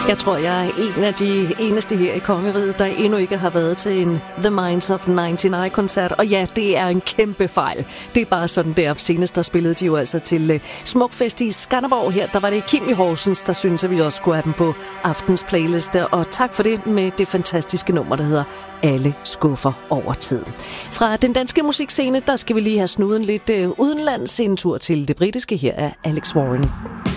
Jeg tror, jeg er en af de eneste her i kongeriget, der endnu ikke har været til en The Minds of 99-koncert. Og ja, det er en kæmpe fejl. Det er bare sådan der. Senest der spillede de jo altså til Smukfest i Skanderborg her. Der var det Kim i Horsens, der synes, at vi også skulle have dem på aftens playliste. Og tak for det med det fantastiske nummer, der hedder Alle skuffer over tid. Fra den danske musikscene, der skal vi lige have snuden lidt udenlands en tur til det britiske. Her er Alex Warren.